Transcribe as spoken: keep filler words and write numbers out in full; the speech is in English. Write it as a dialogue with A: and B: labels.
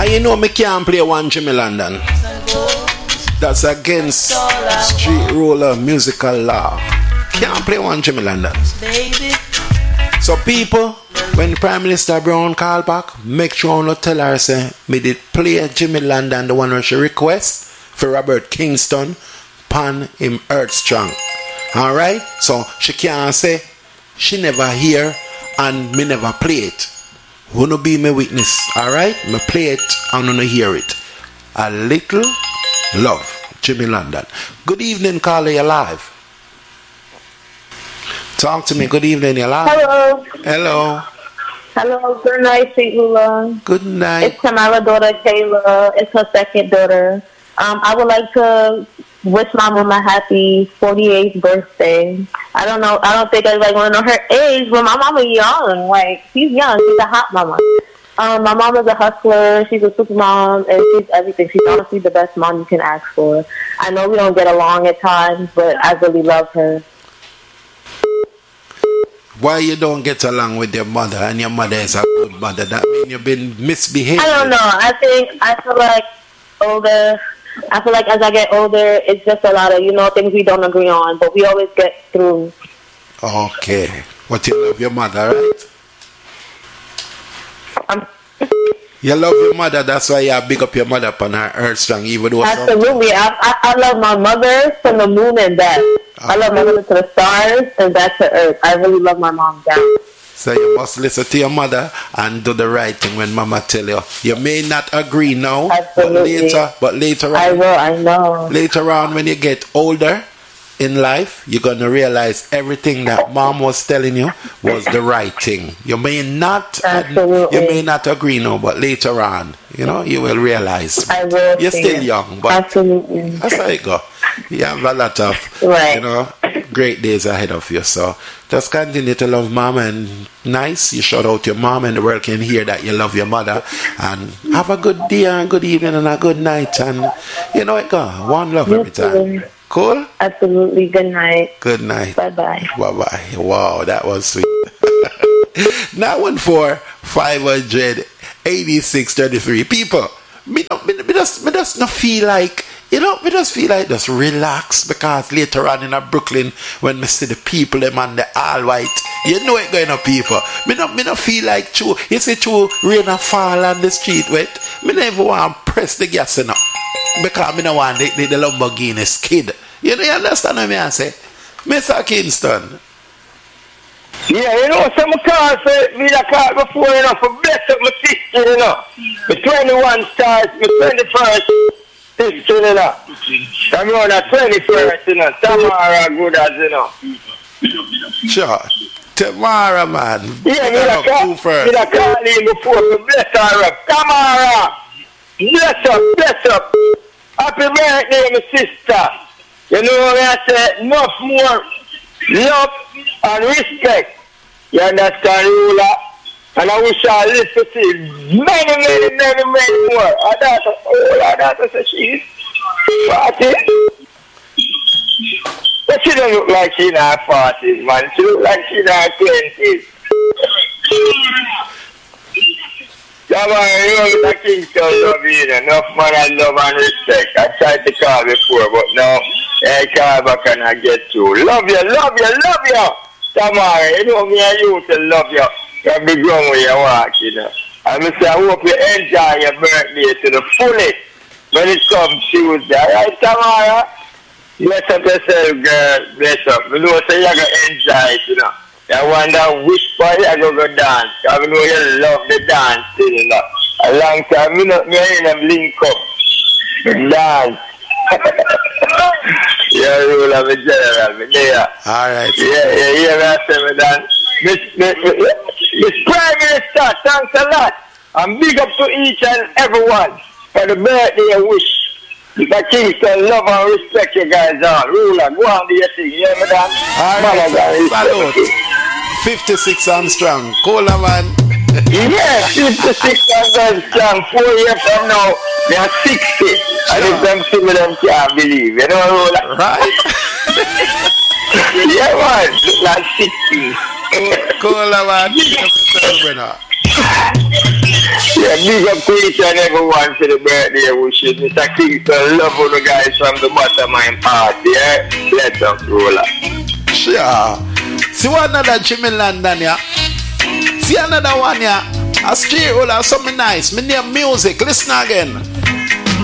A: And you know me can't play one Jimmy London. That's against street ruler musical law. Can't play one Jimmy London. So people, when the Prime Minister Brown call back, make sure you tell her say me did play Jimmy London, the one where she request for Robert Kingston, pan him Earth Strong. Alright? So she can't say she never hear and me never play it. Wanna be my witness, alright? Me play it and wanna hear it. A little love, Jimmy London. Good evening, caller, you live. Talk to me. Good evening, you live.
B: Hello.
A: Hello.
B: Hello. Good night, Sweet Lula.
A: Good night.
B: It's Tamara's daughter, Kayla. It's her second daughter. Um, I would like to wish my mom a happy forty-eighth birthday. I don't know. I don't think everybody want to know her age, but my mama young. Like, she's young. She's a hot mama. Um, my mom is a hustler. She's a super mom, and she's everything. She's honestly the best mom you can ask for. I know we don't get along at times, but I really love her.
A: Why you don't get along with your mother, and your mother is a good mother? That means you've been misbehaving.
B: I don't know. I think, I feel like older... I feel like as I get older, it's just a lot of, you know, things we don't agree on, but we always get through.
A: Okay. But you love your mother, right?
B: Um,
A: you love your mother, that's why you big up your mother upon her Earth Strong, even though...
B: Absolutely. I, I, I love my mother from the moon and back. Okay. I love my mother to the stars and back to Earth. I really love my mom down.
A: So you must listen to your mother and do the right thing when mama tell you. You may not agree now,
B: Absolutely.
A: but later, but later on,
B: I will. I know.
A: Later on, when you get older in life, you're gonna realize everything that mom was telling you was the right thing. You may not,
B: Absolutely.
A: you may not agree now, but later on, you know, you will realize.
B: I will.
A: You're still young, but
B: Absolutely.
A: That's how it go. You have a lot of,
B: right.
A: you know, great days ahead of you. So just continue to love mom, and nice. You shout out your mom, and the world can hear that you love your mother. And have a good day and good evening and a good night. And you know it go. One love every time. Cool?
B: Absolutely. Good night.
A: Good night.
B: Bye bye.
A: Bye bye. Wow, that was sweet. nine one four, five hundred, eighty-six thirty-three. People, me, me, me, just, me just not feel like, you know, me just feel like just relax, because later on in a Brooklyn, when me see the people, them and the all white, you know it going on, people. Me not, me not feel like true. You see true rain and fall on the street, wait. Me never want to press the gas enough, because me no want the, the, the Lamborghini skid. You know, you understand what I say? Mister Kingston.
C: Yeah, you know, some cars for me that car before, you know, for bless up my sister, you know. The twenty-one stars, the twenty-first sister, you know. I'm on the twenty-first, you know. Tamara good as, you know.
A: Sure. Tamara, man.
C: Yeah, me that call, me that call him before, to bless her up. Tamara, bless up, bless up. Happy birthday, my sister. You know what I say? Enough more love and respect. You understand, Ruler? And I wish I live to see many, many, many, many more. I thought, oh, I thought I she's forty. But she don't look like she's in her forties, man. She look like she's in her twenties. Come on, you know, Mister Kingston love you, enough man I love and respect. I tried to call before, but now I call back and I get through. Love you, love you, love you. Come on, you know me and you to love you. You'll be grown when you walk, you know. And I say, I hope you enjoy your birthday to the fullest when it comes Tuesday. All right, Tamara? Bless up yourself, girl. Bless up. You know, so you're going to enjoy it, you know. I wonder which part you're going to go dance. I know you love the dancing, you know. A long time, you know, me and them link up. Dance. Yeah, rule of a general, me there.
A: All right.
C: Yeah, yeah, yeah, I say me done. Miss, Miss, Miss Prime Minister, thanks a lot. And big up to each and everyone for the birthday wish. Mister Kingston, love and respect you guys all. Ruler, go on do your thing. You hear me, Dan?
A: All right, salute. fifty-six Armstrong. Cola, man.
C: Yes, fifty-six Armstrong. Four years from now, they are sixty. And if them see me, them can't believe. You know, Ruler?
A: Right?
C: Yeah, man. Like sixty.
A: Cola, man.
C: Yeah, big up to each and everyone for the birthday wishes. Mister Kingston, love all the guys from the bottom of my heart, yeah? Let's up, roller.
A: Sure. See one another Jimmy London, yeah? See another one, yeah? A street roller, something nice. Me name music. Listen again.